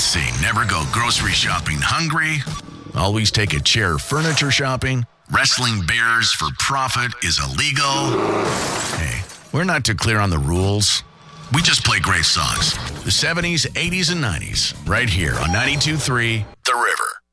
see. Never go grocery shopping hungry. Always take a chair furniture shopping. Wrestling bears for profit is illegal. Hey, we're not too clear on the rules. We just play great songs. The 70s, 80s, and 90s. Right here on 92.3 The River.